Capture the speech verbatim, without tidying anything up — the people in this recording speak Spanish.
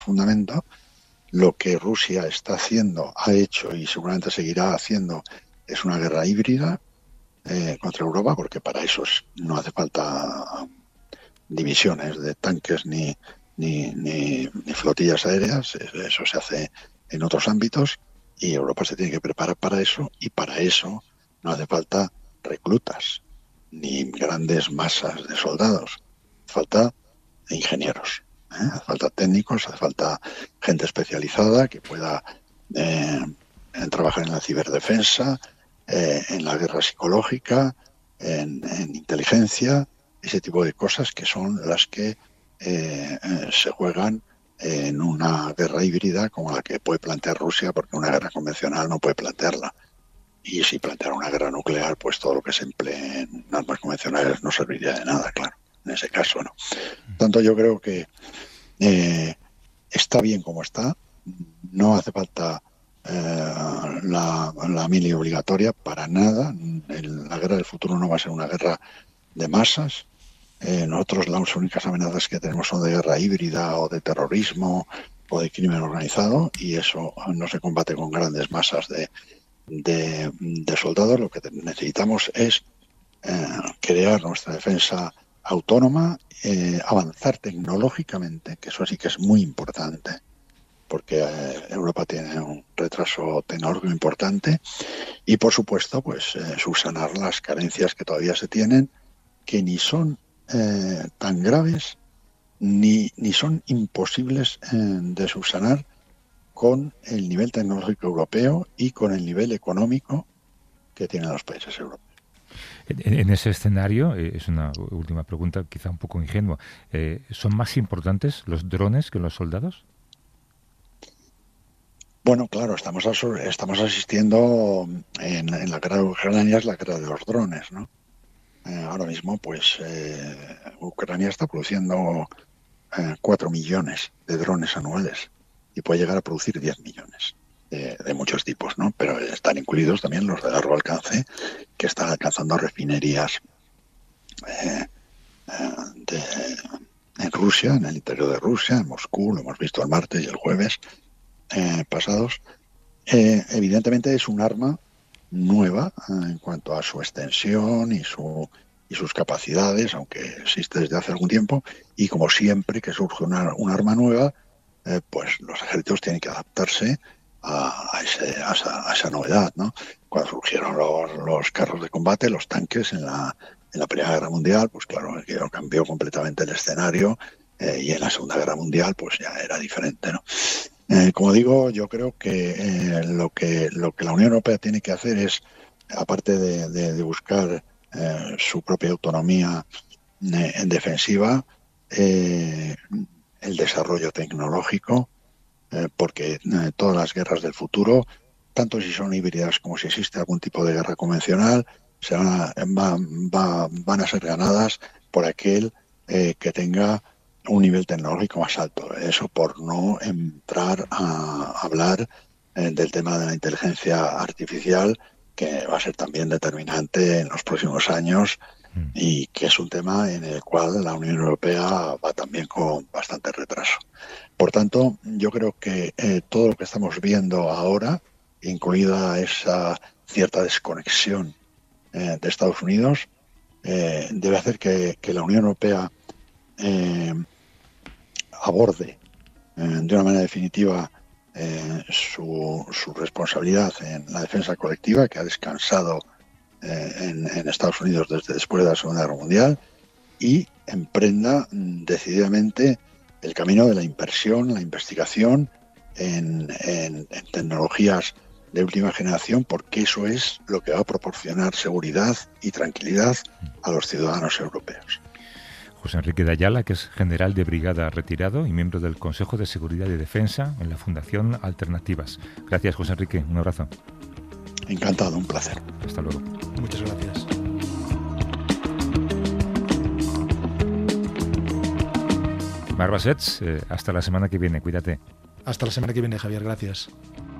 fundamento. Lo que Rusia está haciendo, ha hecho y seguramente seguirá haciendo es una guerra híbrida eh, contra Europa, porque para eso es, no hace falta divisiones de tanques ni, ni, ni, ni flotillas aéreas, eso se hace en otros ámbitos y Europa se tiene que preparar para eso, y para eso no hace falta reclutas ni grandes masas de soldados, hace falta ingenieros. ¿Eh? Hace falta técnicos, hace falta gente especializada que pueda eh, trabajar en la ciberdefensa, eh, en la guerra psicológica, en, en inteligencia, ese tipo de cosas que son las que eh, eh, se juegan en una guerra híbrida como la que puede plantear Rusia, porque una guerra convencional no puede plantearla. Y si planteara una guerra nuclear, pues todo lo que se emplee en armas convencionales no serviría de nada, claro. En ese caso, ¿no? Por tanto, yo creo que eh, está bien como está. No hace falta eh, la, la mili obligatoria para nada. El, la guerra del futuro no va a ser una guerra de masas. Eh, nosotros las únicas amenazas que tenemos son de guerra híbrida o de terrorismo o de crimen organizado, y eso no se combate con grandes masas de, de, de soldados. Lo que necesitamos es eh, crear nuestra defensa autónoma, eh, avanzar tecnológicamente, que eso sí que es muy importante, porque eh, Europa tiene un retraso tecnológico importante, y por supuesto pues eh, subsanar las carencias que todavía se tienen, que ni son eh, tan graves ni, ni son imposibles eh, de subsanar con el nivel tecnológico europeo y con el nivel económico que tienen los países europeos. En, en ese escenario, eh, es una última pregunta quizá un poco ingenua, eh, ¿son más importantes los drones que los soldados? Bueno, claro, estamos, aso- estamos asistiendo en, en la guerra de Ucrania, es la guerra de los drones, ¿no? Eh, ahora mismo, pues, eh, Ucrania está produciendo eh, cuatro millones de drones anuales y puede llegar a producir diez millones de, de muchos tipos, ¿no? Pero están incluidos también los de largo alcance, que están alcanzando refinerías eh, eh, de, en Rusia, en el interior de Rusia, en Moscú, lo hemos visto el martes y el jueves eh, pasados. Eh, evidentemente es un arma nueva eh, en cuanto a su extensión y su y sus capacidades, aunque existe desde hace algún tiempo, y como siempre que surge una, una arma nueva, eh, pues los ejércitos tienen que adaptarse a, a, ese, a, esa, a esa novedad, ¿no? Cuando surgieron los, los carros de combate, los tanques en la, en la Primera Guerra Mundial, pues claro, que cambió completamente el escenario, eh, y en la Segunda Guerra Mundial pues ya era diferente, ¿no? Eh, como digo, yo creo que, eh, lo que lo que la Unión Europea tiene que hacer es, aparte de, de, de buscar eh, su propia autonomía eh, en defensiva, eh, el desarrollo tecnológico, eh, porque eh, todas las guerras del futuro, tanto si son híbridas como si existe algún tipo de guerra convencional, se van a, va, va, van a ser ganadas por aquel eh, que tenga un nivel tecnológico más alto. Eso por no entrar a hablar eh, del tema de la inteligencia artificial, que va a ser también determinante en los próximos años y que es un tema en el cual la Unión Europea va también con bastante retraso. Por tanto, yo creo que eh, todo lo que estamos viendo ahora, incluida esa cierta desconexión eh, de Estados Unidos, eh, debe hacer que, que la Unión Europea eh, aborde eh, de una manera definitiva eh, su, su responsabilidad en la defensa colectiva, que ha descansado eh, en, en Estados Unidos desde después de la Segunda Guerra Mundial, y emprenda mm, decididamente el camino de la inversión, la investigación en, en, en tecnologías de última generación, porque eso es lo que va a proporcionar seguridad y tranquilidad a los ciudadanos europeos. José Enrique de Ayala, que es general de brigada retirado y miembro del Consejo de Seguridad y Defensa en la Fundación Alternativas. Gracias, José Enrique. Un abrazo. Encantado, un placer. Hasta luego. Muchas gracias. Mar Bassets, eh, hasta la semana que viene. Cuídate. Hasta la semana que viene, Javier. Gracias.